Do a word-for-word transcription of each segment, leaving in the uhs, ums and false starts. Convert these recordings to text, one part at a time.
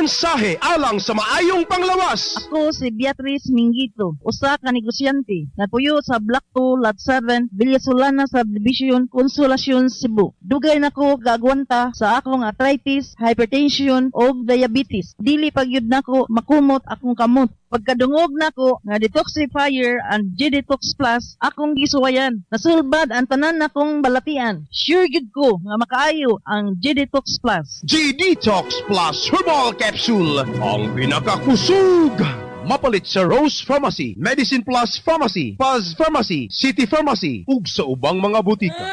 mensahe alang sa maayong panglawas. Ako si Beatrice Mingito, usa ka negosyante. Napuyo sa Block two, Lot seven, Villasolana Subdivision, Consolacion, Cebu. Dugay nako gagwanta sa akong arthritis, hypertension o diabetes. Dili pagyud nako makumot akong kamot. Pagkadungog nako nga detoxifier and G-Detox Plus akong gisuwayan. Nasulbad ang tanan nakong balatian. Sure gid ko nga makaayo ang G-Detox Plus. G-Detox Plus Herbal Capsule, ang pinakakusog. Mapalit sa Rose Pharmacy, Medicine Plus Pharmacy, Paz Pharmacy, City Pharmacy, ug sa ubang mga butika.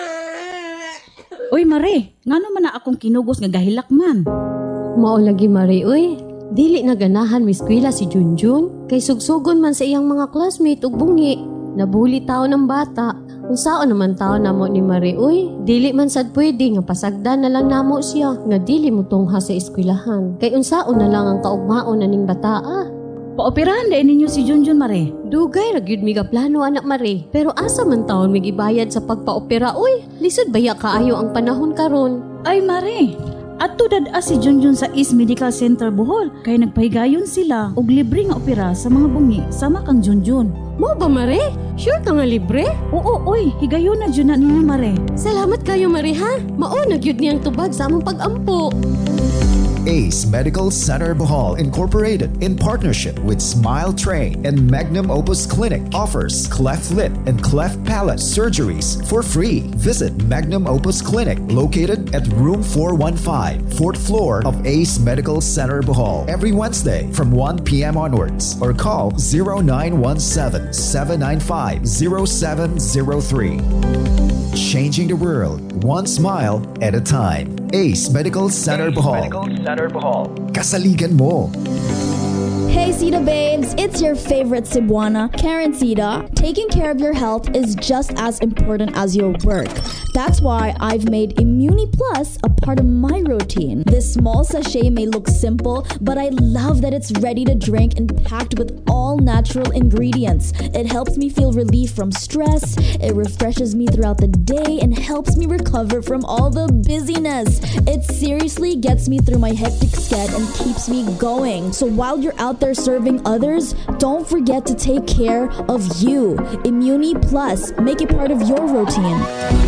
Uy, Mare, ngano man na akong kinugos nga gahilak man? Mao lagi, Mare, uy. Dili na ganahan mi eskwela si Junjun. Kay sugsugon man sa iyang mga classmate ug bungi. Nabuli tao ng bata. Unsaon naman tao namo ni Mare, uy. Dili man sad pwede nga pasagdan na lang namo siya nga dili mo tungha sa eskwelahan. Kay unsaon na lang ang kaugmaon na ning bataa. Paoperahan dahil ninyo si Junjun, Mare. Dugay ra gyud mi ga plano, anak Mare. Pero asa man taon mi gibayad sa pagpaopera, uy. Lisod baya kaayo ang panahon karon. Ay, Mare. Ato dad-a si Junjun sa East Medical Center Bohol kay nagpahigayon sila og libre nga opera sa mga bungi sama kang Junjun. Mo ba, Mare? Sure ka nga libre? Oo, oy, higayon na dyan na ninyo, Mare. Salamat kayo, Mare, ha? Mao na gyud niyang tubag sa among pag-ampo. Ace Medical Center Bohol Incorporated, in partnership with Smile Train and Magnum Opus Clinic, offers cleft lip and cleft palate surgeries for free. Visit Magnum Opus Clinic, located at room four one five, fourth floor of Ace Medical Center Bohol, every Wednesday from one p.m. onwards, or call zero nine one seven, seven nine five, zero seven zero three. Changing the world, one smile at a time. Ace Medical Center Bohol. Kasaligan mo. Hey Sita babes, it's your favorite Cebuana, Karen Sita. Taking care of your health is just as important as your work. That's why I've made Immuni Plus a part of my routine. This small sachet may look simple, but I love that it's ready to drink and packed with all natural ingredients. It helps me feel relief from stress, it refreshes me throughout the day, and helps me recover from all the busyness. It seriously gets me through my hectic schedule and keeps me going. So while you're out there serving others, don't forget to take care of you. Immuni Plus, make it part of your routine.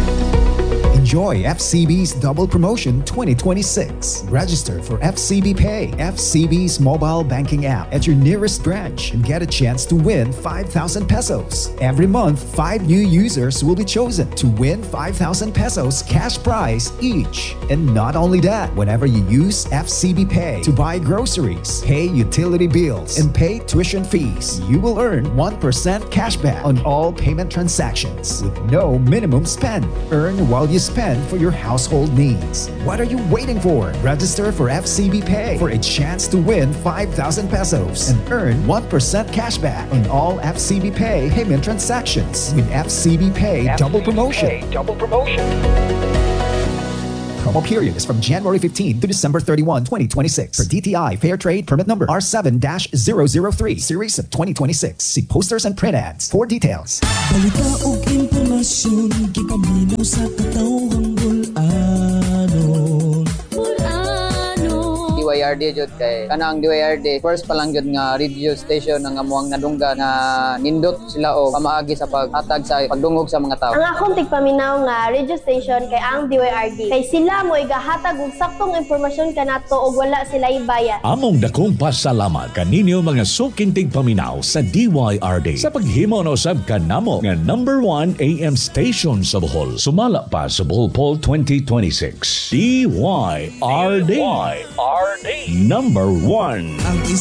Enjoy F C B's Double Promotion twenty twenty-six. Register for F C B Pay, F C B's mobile banking app, at your nearest branch and get a chance to win five thousand pesos. Every month, five new users will be chosen to win five thousand pesos cash prize each. And not only that, whenever you use F C B Pay to buy groceries, pay utility bills, and pay tuition fees, you will earn one percent cashback on all payment transactions with no minimum spend. Earn while you spend for your household needs. What are you waiting for? Register for F C B Pay for a chance to win five thousand pesos and earn one percent cashback on all F C B Pay payment transactions with F C B Pay Double Promotion. Double Promotion. Promo period is from January fifteenth to December thirty-first, twenty twenty-six. For D T I Fair Trade Permit Number R seven dash zero zero three, Series of twenty twenty-six. See posters and print ads for details. Balita ug impormasyon gipaminaw sa katawang bul-anon. D Y R D jud kay kanang D Y R D first pa lang jud nga radio station nga amuang nadungga nga nindot sila o pamaagi sa paghatag sa pagdungog sa mga tao. Ang akong tigpaminaw nga radio station kay ang D Y R D kay sila mo igahatag og saktong impormasyon kanato og wala sila ibayad. Among dakong pasalamat kaninyo mga suking tigpaminaw sa D Y R D sa paghimo na usab kanamo nga number one A M station sa Bohol. Sumala pa sa Bohol Poll twenty twenty-six. D Y R D. Number one.